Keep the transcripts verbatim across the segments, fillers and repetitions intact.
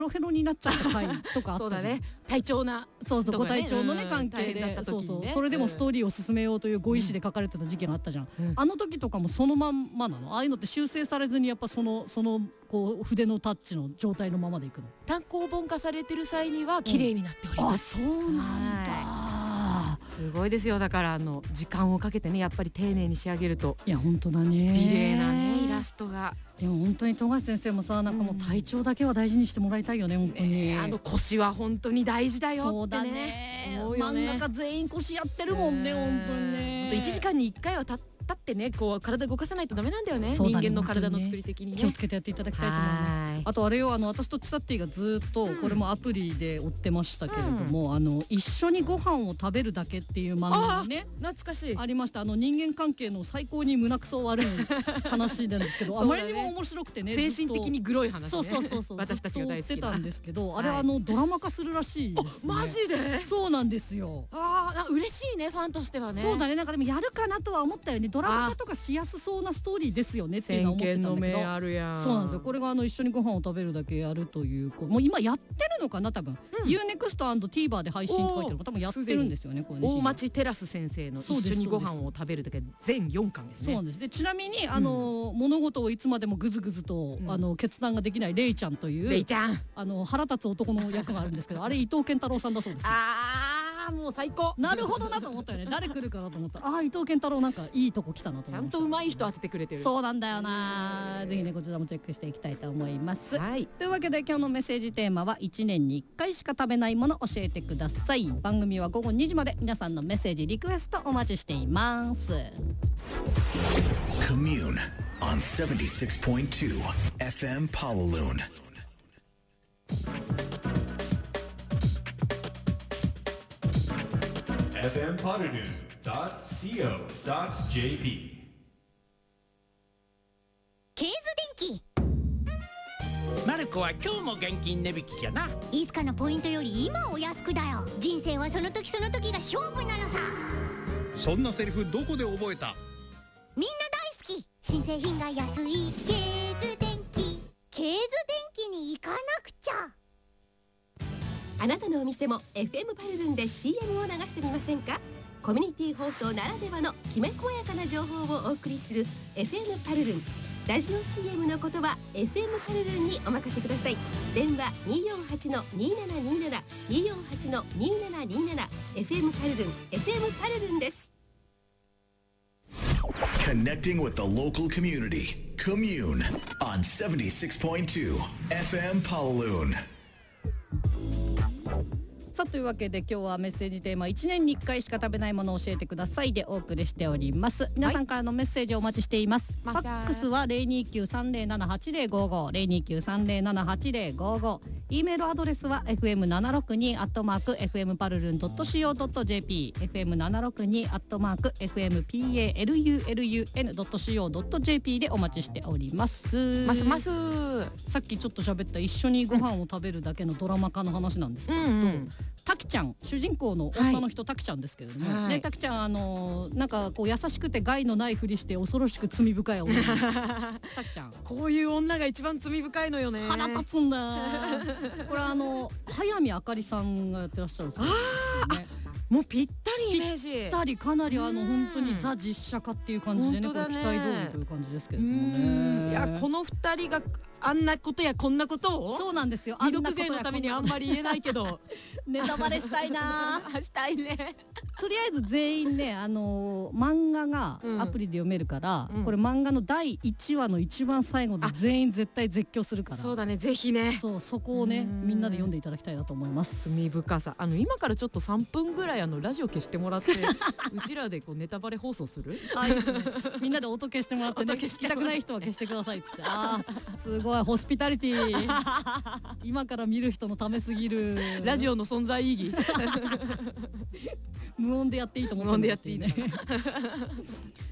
ロヘロになっちゃった回とかあったじゃん。 そうだね、体調なそうそう、 とかねご体調のね、 うん関係大変だっで、 た時にねそうそう、それでもストーリーを進めようというご意思で書かれてた事件があったじゃん、 うんあの時とかもそのまんまなの？ああいうのって修正されずにやっぱそのそのこう筆のタッチの状態のままでいくの？ 単行本化されてる際には綺麗になっておりまあ、 す、 そうなんだ。 すごいですよ。だからあの時間をかけてね、やっぱり丁寧に仕上げるといや本当だね、 美麗なねイラストが。 でも本当に富樫先生もさ、なんかもう体調だけは大事にしてもらいたいよね、本当に、 ね、あの腰は本当に大事だよってね。 そうだね、 思うよね。 漫画家全員腰やってるもんね、本当にね。 いちじかんにいっかいは立ってね、こう体動かさないとダメなんだよね。 そうだね、 人間の体の作り的にね、 気をつけてやっていただきたいと思います。あとあれよ、あの私とチサッティがずっとこれもアプリで追ってましたけれども、うん、あの一緒にご飯を食べるだけっていう漫画がね、 懐かしい、 ありました。あの人間関係の最高に胸くそ悪い話なんですけど、あまりにも面白くてね、 精神的にグロい話ね。 そうそうそうそう、 私たちが大好きな。 ずっと追ってたんですけど、あれはあのドラマ化するらしいですね。 マジで？ そうなんですよ。 ああ、嬉しいね、ファンとしてはね。 そうだね、なんかでもやるかなとは思ったよね。ドラマ化とかしやすそうなストーリーですよねっていうのは思ってたんだけど。 先見の明あるやん。 そうなんですよ。これがあの一緒にご飯を食べるだけやるという、もう今やってるのかな多分。うん、ユーネクスト アンド ティーバー で配信とか言ってるの多分やってるんですよね。これね、 大町テラス先生の一緒にご飯を食べるだけ全よんかんですね。 そうなんです。でちなみにあの、うん、物事をいつまでもぐずぐずと、うん、あの決断ができないレイちゃんというレイちゃんあの腹立つ男の役があるんですけど、あれ伊藤健太郎さんだそうです。 ああ、もう最高。 なるほどなと思ったよね。誰来るかなと思ったら、ああ伊藤健太郎なんかいいとこ来たなと思いました。 ちゃんと上手い人当ててくれてる。 そうなんだよな。ぜひねこちらもチェックしていきたいと思います。 はい、 というわけで今日のメッセージテーマはいちねんにいっかいしか食べないもの教えてください。番組は午後にじまで皆さんのメッセージリクエストお待ちしています。 Commune on seventy-six point two エフエム Pawaloon。 エフエム パルルン ドット シーオー ドット ジェーピー。 ケーズ電気。 マルコは今日も現金値引きじゃな。 いつかのポイントより今お安くだよ。人生はその時その時が勝負なのさ。 そんなセリフどこで覚えた？ みんな大好き。新製品が安いケーズ電気。ケーズ電気に行かなくちゃ。 あなたのお店も エフエム パルルンで シーエム を流してみませんか？コミュニティ放送ならではのきめ細やかな情報をお送りする エフエム パルルン。ラジオ シーエム のことは エフエム パルルンにお任せください。電話 にーよんはちのにーななにーなな にーよんはちのにーななにーなな エフエム パルルン エフエム パルルンです。 Connecting with the local community. Commune on seventy-six point two エフエム Pawaloon。 さあというわけで今日はメッセージテーマいちねんにいっかいしか食べないものを教えてくださいでお送りしております。皆さんからのメッセージをお待ちしています。ファックスは ゼロにきゅうさんゼロななはちゼロごご ゼロにきゅうさんゼロななはちゼロごご、 E メールアドレスは エフエムななろくに アットマーク エフエム パルルン ドット シーオー ドット ジェーピー エフエムななろくに アットマーク エフエム パルルン ドット シーオー ドット ジェーピー でお待ちしておりますますます。 さっきちょっと喋った一緒にご飯を食べるだけのドラマ化の話なんですけど、うんうん、タキちゃん主人公の女の人、はい、タキちゃんですけれども、はい、ね、タキちゃんあのなんかこう優しくて害のないふりして恐ろしく罪深い女タキちゃん、 こういう女が一番罪深いのよね。 腹立つんだこれあの早見あかりさんがやってらっしゃるんですよ、ね、 もうぴったりイメージ、 ぴったりかなりあの本当にザ実写化っていう感じでね、これ期待通りという感じですけれどもね。 いやこの二人があんなことやこんなことを、 そうなんですよ、 未読勢のためにあんまり言えないけどネタバレしたいなしたいねとりあえず全員ね、あのー、漫画がアプリで読めるから、うん、これ漫画のだいいちわの一番最後で全員絶対絶叫するから、 そうだね、ぜひね、 そうそこをねみんなで読んでいただきたいなと思います。 罪深さ、あの今からちょっとさんぷんぐらいあのラジオ消してもらってうちらでこうネタバレ放送するあ、いいですねみんなで音消してもらってね、聞きたくない人は消してくださいっつって、あーすごいホスピタリティ今から見る人のためすぎるラジオの存在意義無音でやっていいと思うんだっていいね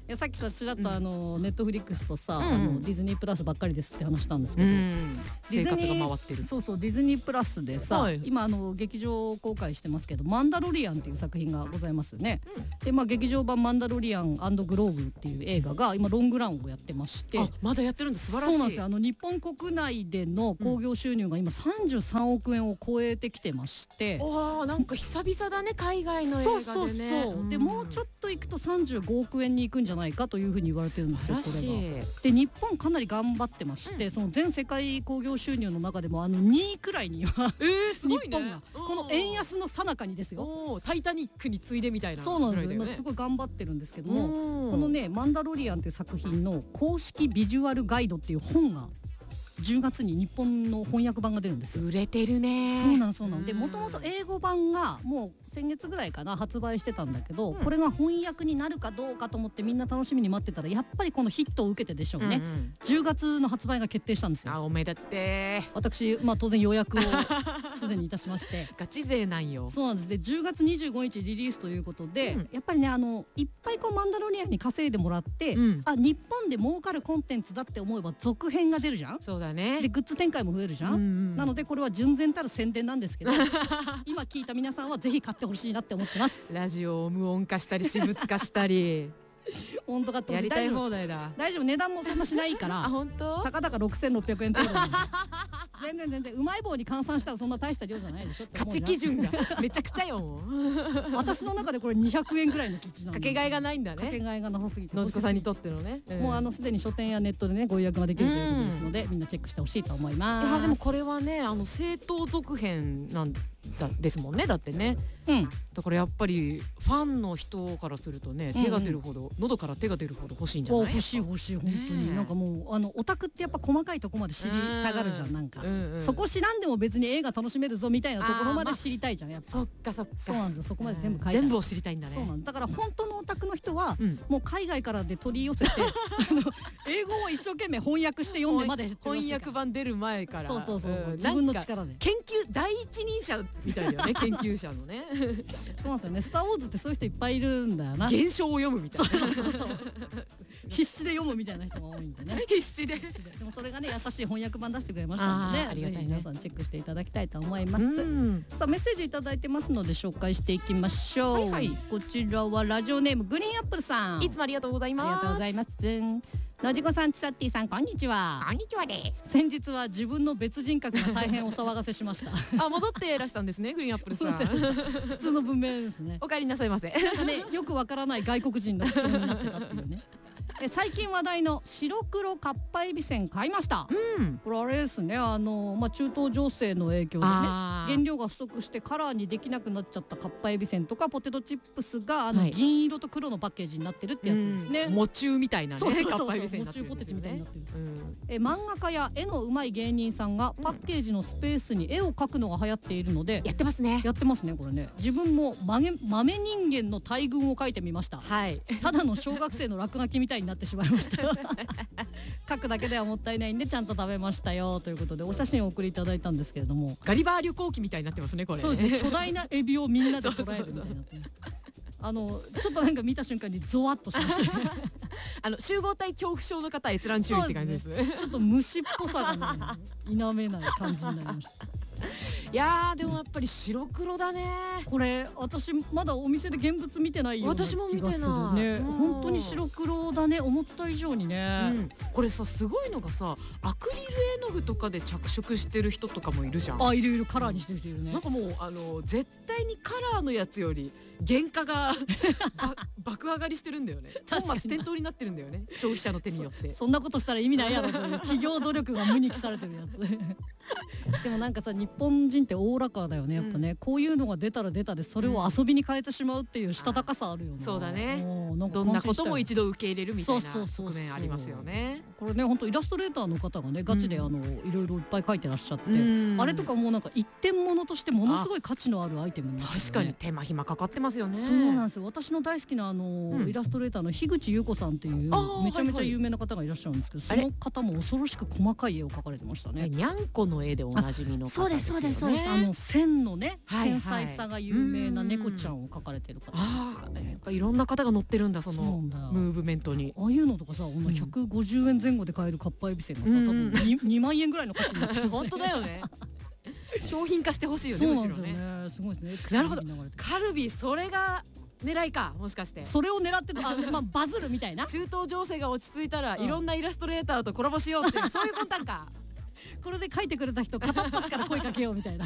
いやさっきさちらっとあのネットフリックスとさ、 うんあのディズニープラスばっかりですって話したんですけど、 うんディズニー生活が回ってる。 そうそうディズニープラスでさ、 はい今あの劇場公開してますけどマンダロリアンっていう作品がございますよね、でまあ劇場版マンダロリアン&グローブっていう映画が今ロングランをやってまして、 あまだやってるんだ、素晴らしい。 そうなんですよ。あの日本国内での興行収入が今さんじゅうさんおくえんを超えてきてまして、 おーなんか久々だね、海外の映画でね。 そうそうそう、でもうちょっと行くとさんじゅうごおくえんに行くんじゃないかというふうに言われてるんですよ、こ素晴らしい。 れが。で日本かなり頑張ってまして、その全世界興行収入の中でもあのにいくらいにはえー、すごいね。 日本がこの円安の最中にですよ。 おータイタニックに次いでみたいな。 そうなんですよ、 ぐらいだよね今すごい頑張ってるんですけども、 うんこのねマンダロリアンという作品の公式ビジュアルガイドっていう本がじゅうがつに日本の翻訳版が出るんですよ。 売れてるね。 そうなんそうなんで、 うんもともと英語版がもう先月ぐらいかな発売してたんだけど、 うんこれが翻訳になるかどうかと思ってみんな楽しみに待ってたらやっぱりこのヒットを受けてでしょうね、 うんうんじゅうがつの発売が決定したんですよ。 あおめでって私、まあ、当然予約をすでにいたしましてガチ勢なんよ。 そうなんです。でじゅうがつにじゅうごにちリリースということで、 うんやっぱりねあのいっぱいこうマンダロリアンに稼いでもらって、 うんあ日本で儲かるコンテンツだって思えば続編が出るじゃん。 そうだね。 でグッズ展開も増えるじゃん、 うんうんなのでこれは純然たる宣伝なんですけど今聞いた皆さんはぜひ買ってほしいなって思ってますラジオを無音化したり私物化したり本当買ってほしい。 やりたい大丈夫放題だ。 大丈夫、値段もそんなしないかあら本当？ たかだかろくせんろっぴゃくえん程度なんで全然全然うまい棒に換算したらそんな大した量じゃないでしょって価思うじゃん値基準がめちゃくちゃよ。 私の中でこれにひゃくえんぐらいの基準なんでかけがえがないんだかけね。 がえがなさすぎてのじこさんにとってのね。 もうあのすでに書店やネットでねご予約ができるということですので、みんなチェックしてほしいと思います。 いやでもこれはねあの正当続編なんだですもんね。だってね。 うんだからやっぱりファンの人からするとね、 うんうん手が出るほど喉から手が出るほど欲しいんじゃない？ 欲しい欲しい本当に、 ねえなんかもうあのオタクってやっぱ細かいとこまで知りたがるじゃん、なんか、 うんうんそこ知らんでも別に映画楽しめるぞみたいなところまで知りたいじゃんやっぱ。 そっかそっか。 そうなんですよ、そこまで全部書いてある全部を知りたいんだね。 そうなんだ。だから本当のオタクの人は、 うんもう海外からで取り寄せてあの英語を一生懸命翻訳して読んでまで知ってほしい翻訳版出る前から。 そうそうそうそう、 ん自分のなんか力で。 研究第一人者みたいだよね研究者のねそうなんですよね。スター・ウォーズってそういう人いっぱいいるんだよな。 現象を読むみたいなそうそうそう必死で読むみたいな人が多いんでね。 必死ででもそれがね優しい翻訳版出してくれましたので、 あーありがたいねぜひ皆さんチェックしていただきたいと思います。 うんさあメッセージいただいてますので紹介していきましょう。 はいはいこちらはラジオネームグリーンアップルさん。 いつもありがとうございます。 ありがとうございます。のじこさん、ちさっティさん、こんにちは。 こんにちはです。 先日は自分の別人格が大変お騒がせしました。 あ戻っていらしたんですねグリーンアップルさん。 普通の文明ですね。 お帰りなさいませ。 なんかね、よくわからない外国人の口調になってたっていうね。え最近話題の白黒かっぱえびせん買いました。 うん。 これあれですね、あのまあ中東情勢の影響でね、 あー原料が不足してカラーにできなくなっちゃったかっぱえびせんとかポテトチップスがあの、 はい銀色と黒のパッケージになってるってやつですね。 うんもちゅうみたいなねそうそうそうかっぱえびせんになってるんもちゅうポテチみたいになってる。 うんえ漫画家や絵の上手い芸人さんがパッケージのスペースに絵を描くのが流行っているのでやってますね。 やってますねこれね。自分も豆豆人間の大群を描いてみました。 はい。 ただの小学生の落書きみたいになってしまいました描くだけではもったいないんでちゃんと食べましたよということでお写真をお送りいただいたんですけれども、 ガリバー旅行記みたいになってますねこれ。 そうですね、巨大なエビをみんなで捉えるみたいになってますあのちょっとなんか見た瞬間にゾワッとしましたねあの集合体恐怖症の方閲覧注意って感じですね。 ちょっと虫っぽさがね否めない感じになりました。 いやーでもやっぱり白黒だね。 これ私まだお店で現物見てないような気がする私も見てないね。 うん本当に白黒だね、思った以上にね、 うん、これさすごいのがさアクリル絵の具とかで着色してる人とかもいるじゃん。 あいるいるカラーにしてる人いるねなん。かもうあの絶対にカラーのやつより原価がば爆上がりしてるんだよね。本確かに末転倒になってるんだよね消費者の手によって。 そんなことしたら意味ないやろという企業努力が無に帰されてるやつでもなんかさ日本人っておおらかだよねやっぱね、うん、こういうのが出たら出たでそれを遊びに変えてしまうっていうしたたかさあるよね。 そうだね。 なんかどんなことも一度受け入れるみたいなそうそうそうそう側面ありますよね。 これね本当イラストレーターの方がねガチであの、うん、いろいろいっぱい描いてらっしゃって、 うん、 あれとかもうなんか一点物としてものすごい価値のあるアイテムになってる、ね、 確かに手間暇かかってますよね。 そうなんですよ。私の大好きなあの、うん、イラストレーターの樋口優子さんっていうめちゃめちゃ有名な方がいらっしゃるんですけど、はいはい、その方も恐ろしく細かい絵を描かれてましたね。 にゃんこのの絵でおなじみの方ですよね。 そうですそうですそうです。あの線のね、 はいはい、 繊細さが有名な猫ちゃんを描かれてる方ですけどね。 やっぱいろんな方が乗ってるんだ、そのムーブメントに。 ああいうのとかさ、このひゃくごじゅうえんぜん後で買えるかっぱえびせんがさ、多分 に, にまんえんぐらいの価値になってる。 本当だよね。商品化してほしいよね。 そうなんですよね。すごいですね。 なるほど。カルビ、それが狙いか、もしかして。 それを狙ってた、あ、まあ、バズるみたいな。 中東情勢が落ち着いたら、いろんなイラストレーターとコラボしようっていう、そういう魂胆か。 これで書いてくれた人片っ端から声かけようみたいな。